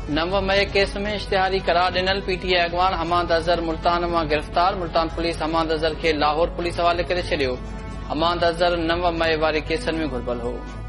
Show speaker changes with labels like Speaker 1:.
Speaker 1: 9 May case में इश्तिहारी करार ॾिनल पीटीआई अॻवान हमाद अज़हर मुल्तान मां गिरफ़्तार। मुल्तान पुलिस हमाद अज़हर खे लाहौर पुलिस हवाले करे छॾियो। हमाद अज़हर 9 मई वारे केसनि में घुर्बल हो।